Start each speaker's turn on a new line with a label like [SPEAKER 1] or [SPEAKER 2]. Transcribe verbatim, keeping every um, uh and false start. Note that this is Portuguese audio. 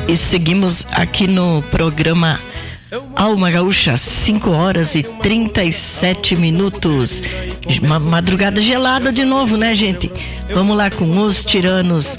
[SPEAKER 1] E seguimos aqui no programa Alma Gaúcha, cinco horas e trinta e sete minutos. Uma madrugada gelada de novo, né, gente? Vamos lá com Os Tiranos,